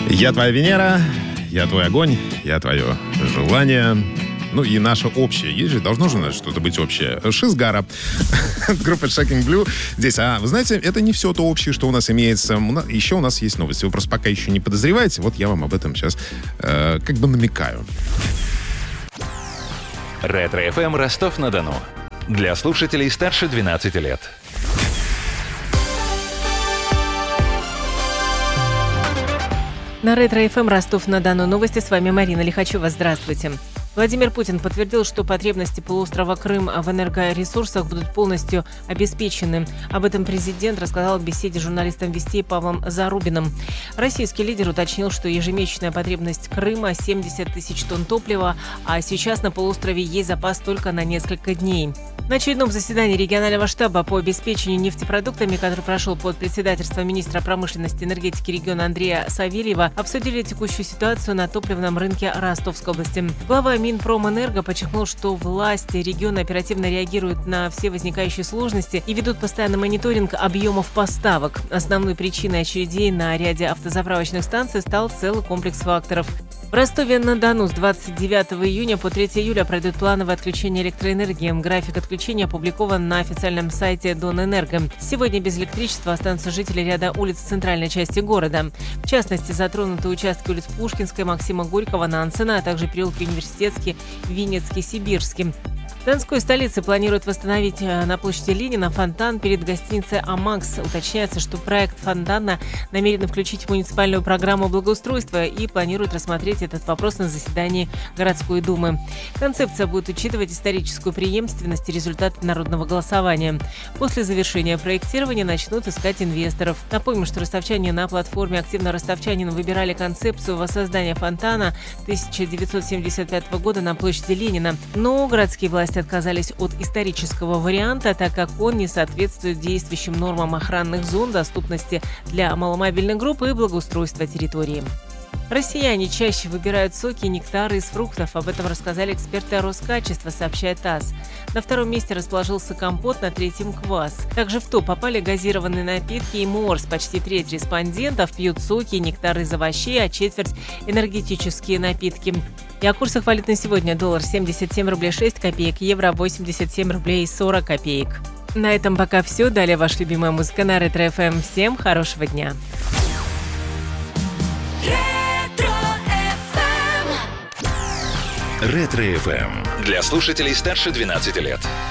Я твоя Венера, я твой огонь, я твое желание. Ну и наше общее. Есть же, должно же что-то быть общее. Шизгара. Группа Shocking Blue. Здесь, вы знаете, это не все то общее, что у нас имеется. Еще у нас есть новости. Вы просто пока еще не подозреваете. Вот я вам об этом сейчас как бы намекаю. Ретро-ФМ Ростов-на-Дону. Для слушателей старше 12 лет. На Ретро-ФМ Ростов-на-Дону новости. С вами Марина Лихачева. Здравствуйте. Владимир Путин подтвердил, что потребности полуострова Крым в энергоресурсах будут полностью обеспечены. Об этом президент рассказал в беседе с журналистом «Вестей» Павлом Зарубиным. Российский лидер уточнил, что ежемесячная потребность Крыма – 70 тысяч тонн топлива, а сейчас на полуострове есть запас только на несколько дней. На очередном заседании регионального штаба по обеспечению нефтепродуктами, который прошел под председательством министра промышленности и энергетики региона Андрея Савельева, обсудили текущую ситуацию на топливном рынке Ростовской области. Глава Минпромэнерго подчеркнул, что власти региона оперативно реагируют на все возникающие сложности и ведут постоянный мониторинг объемов поставок. Основной причиной очередей на ряде автозаправочных станций стал целый комплекс факторов. В Ростове-на-Дону с 29 июня по 3 июля пройдут плановое отключение электроэнергии. График отключения опубликован на официальном сайте Донэнерго. Сегодня без электричества останутся жители ряда улиц в центральной части города. В частности, затронуты участки улиц Пушкинской, Максима Горького, Нансена, а также переулки Университетский, Винницкий, Сибирский. В Донской столице планируют восстановить на площади Ленина фонтан перед гостиницей «Амакс». Уточняется, что проект фонтана намерен включить в муниципальную программу благоустройства и планирует рассмотреть этот вопрос на заседании городской думы. Концепция будет учитывать историческую преемственность и результаты народного голосования. После завершения проектирования начнут искать инвесторов. Напомним, что ростовчане на платформе «Активно ростовчанин» выбирали концепцию воссоздания фонтана 1975 года на площади Ленина. Но городские власти отказались от исторического варианта, так как он не соответствует действующим нормам охранных зон, доступности для маломобильных групп и благоустройства территории. Россияне чаще выбирают соки и нектары из фруктов. Об этом рассказали эксперты Роскачества, сообщает ТАСС. На втором месте расположился компот, на третьем – квас. Также в топ попали газированные напитки и морс. Почти треть респондентов пьют соки и нектары из овощей, а четверть – энергетические напитки. И о курсах валют на сегодня: доллар 77 рублей 6 копеек, евро 87 рублей 40 копеек. На этом пока все. Далее ваша любимая музыка на Ретро-ФМ. Всем хорошего дня! Ретро-ФМ. Для слушателей старше 12 лет.